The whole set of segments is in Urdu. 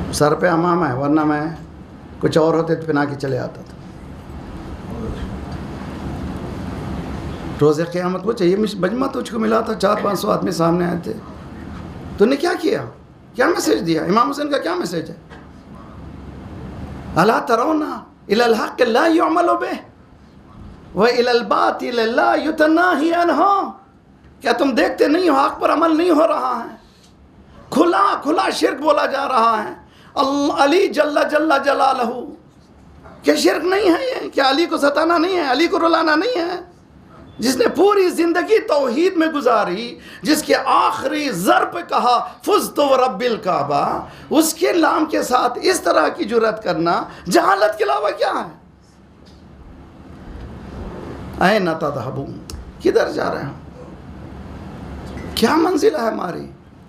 سر پہ امامہ ہے، ورنہ میں کچھ اور ہوتے تو پہنا کے چلے آتا تھا. روز قیامت پوچھا یہ مجمع تجھ کو ملا تھا، 400-500 آدمی سامنے آئے تھے، تو نے کیا کیا، کیا میسج دیا؟ امام حسین کا کیا میسج ہے؟ الا ترون الی الحق لا یعمل بہ والی الباطل لا یتناہی عنہ. کیا تم دیکھتے نہیں ہو حق پر عمل نہیں ہو رہا ہے؟ کھلا شرک بولا جا رہا ہے. علی جل جلالہ، کہ شرک نہیں ہے یہ؟ کیا علی کو ستانا نہیں ہے، علی کو رلانا نہیں ہے؟ جس نے پوری زندگی توحید میں گزاری، جس کے آخری ضرب پہ کہا فزت ورب الکعبہ، اس کے نام کے ساتھ اس طرح کی جرأت کرنا جہالت کے علاوہ کیا ہے؟ این تذہبون، کدھر جا رہے ہیں؟ کیا منزل ہے ہماری؟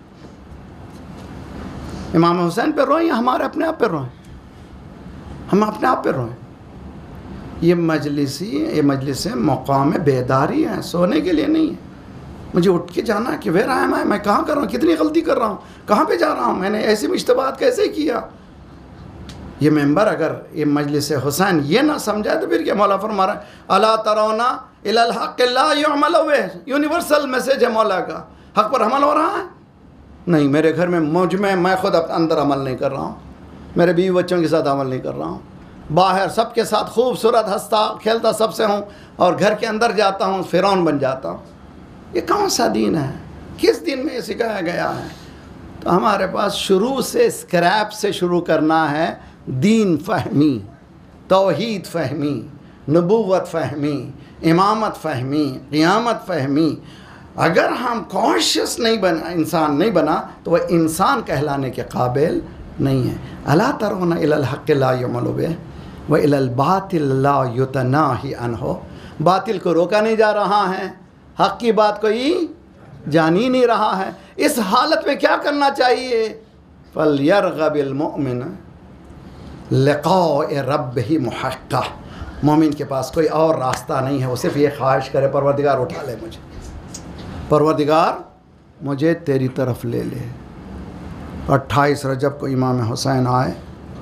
امام حسین پہ روئیں یا ہمارے اپنے آپ پہ روئیں؟ ہم اپنے آپ پہ روئیں. یہ مجلسیں مقام بیداری ہیں، سونے کے لیے نہیں ہے. مجھے اٹھ کے جانا ہے کہ ویر آئی میں کہاں کر رہا ہوں، کتنی غلطی کر رہا ہوں، کہاں پہ جا رہا ہوں، میں نے ایسے اشتباہات کیسے کیا. یہ ممبر اگر یہ مجلس حسین یہ نہ سمجھائے تو پھر کیا؟ مولا فرما رہا ہے الا ترون الی الحق لا یعمل بہ. یونیورسل میسج ہے مولا کا. حق پر عمل ہو رہا ہے؟ نہیں. میرے گھر میں میں خود اندر عمل نہیں کر رہا ہوں، میرے بیوی بچوں کے ساتھ عمل نہیں کر رہا ہوں، باہر سب کے ساتھ خوبصورت ہنستا کھیلتا سب سے ہوں، اور گھر کے اندر جاتا ہوں فرعون بن جاتا ہوں. یہ کون سا دین ہے؟ کس دین میں یہ سکھایا گیا ہے؟ تو ہمارے پاس شروع سے اسکریپ سے شروع کرنا ہے. دین فہمی، توحید فہمی، نبوت فہمی، امامت فہمی، قیامت فہمی. اگر ہم کانشیس انسان نہیں بنا تو وہ انسان کہلانے کے قابل نہیں ہے. الا ترون الی الحق لا یعمل بہ والی الباطل لا یتناہی عنہ. باطل کو روکا نہیں جا رہا ہے، حق کی بات کوئی جان ہی نہیں رہا ہے. اس حالت میں کیا کرنا چاہیے؟ فَلْيَرْغَبِ الْمُؤْمِنَ لِقَاءِ رَبِّهِ مُحَقَّةً. مومن کے پاس کوئی اور راستہ نہیں ہے، وہ صرف یہ خواہش کرے پروردگار اٹھا لے مجھے، پروردگار مجھے تیری طرف لے لے. 28 رجب کو امام حسین آئے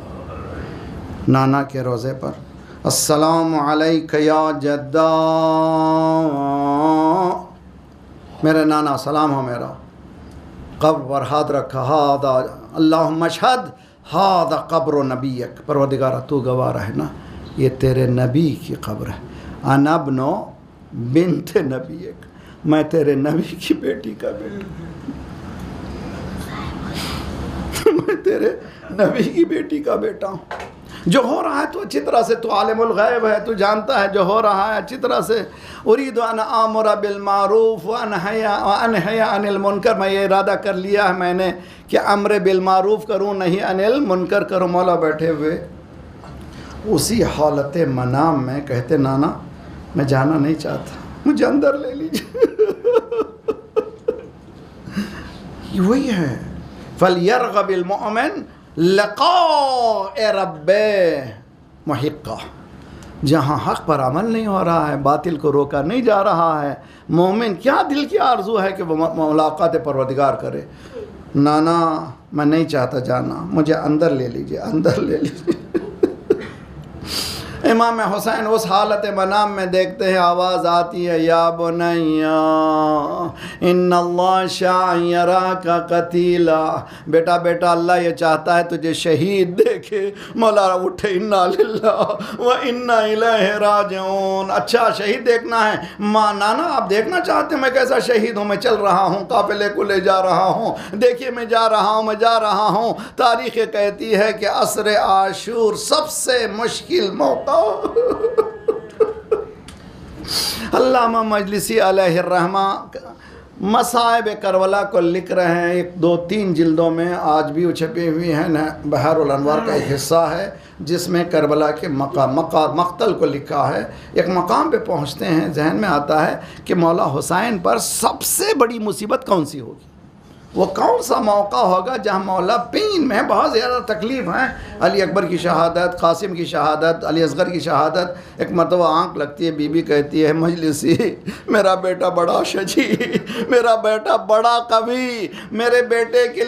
نانا کے روزے پر. السلام علیک یا جدہ، میرے نانا سلام ہو میرا. قبر پر ہاتھ رکھا، ہادا اللہم اشہد ہادا قبر نبیک. پروردگار تو گواہ رہے نا یہ تیرے نبی کی قبر ہے. انا ابن بنت نبیک، میں تیرے نبی کی بیٹی کا بیٹا، میں تیرے نبی کی بیٹی کا بیٹا ہوں. جو ہو رہا ہے تو اچھی طرح سے، تو عالم الغیب ہے، تو جانتا ہے جو ہو رہا ہے اچھی طرح سے. ارید ان آمر بالمعروف وانہی عن المنکر. میں یہ ارادہ کر لیا ہے میں نے کہ امر بالمعروف کروں، نہیں عن المنکر کروں. مولا بیٹھے ہوئے اسی حالت منام میں کہتے نانا میں جانا نہیں چاہتا، مجھے اندر لے لیجیے. وہی ہے فَلْيَرْغَبِ الْمُؤْمِنُ لِقَاءِ رَبِّهِ مُحِقًّا. جہاں حق پر عمل نہیں ہو رہا ہے، باطل کو روکا نہیں جا رہا ہے، مومن کیا دل کی آرزو ہے کہ وہ ملاقات پروردگار کرے. نانا میں نہیں چاہتا جانا، مجھے اندر لے لیجیے، اندر لے لیجیے. امام حسین اس حالت منام میں دیکھتے ہیں، آواز آتی ہے یا بنیا ان اللہ شاء یراک قتیلا. بیٹا بیٹا اللہ یہ چاہتا ہے تجھے شہید دیکھے. مولا اٹھے انا للہ و انا الیہ راجعون. اچھا شہید دیکھنا ہے؟ ماں نانا آپ دیکھنا چاہتے ہیں میں کیسا شہید ہوں؟ میں چل رہا ہوں، قافلے کو لے جا رہا ہوں، دیکھیے میں جا رہا ہوں. تاریخ کہتی ہے کہ عصر عاشور سب سے مشکل موقع. علامہ مجلسی علیہ الرحمہ مصائب کربلا کو لکھ رہے ہیں 1-2-3 جلدوں میں، آج بھی وہ چھپی ہوئی ہیں. بحر الانوار کا ایک حصہ ہے جس میں کربلا کے مقتل کو لکھا ہے. ایک مقام پہ پہنچتے ہیں، ذہن میں آتا ہے کہ مولا حسین پر سب سے بڑی مصیبت کون سی ہوگی، وہ کون سا موقع ہوگا جہاں مولا پین میں بہت زیادہ تکلیف ہیں. علی اکبر کی شہادت، قاسم کی شہادت، علی اصغر کی شہادت. ایک مرتبہ آنکھ لگتی ہے، بی بی کہتی ہے مجلسی میرا بیٹا بڑا شجیع، میرا بیٹا بڑا قوی، میرے بیٹے کے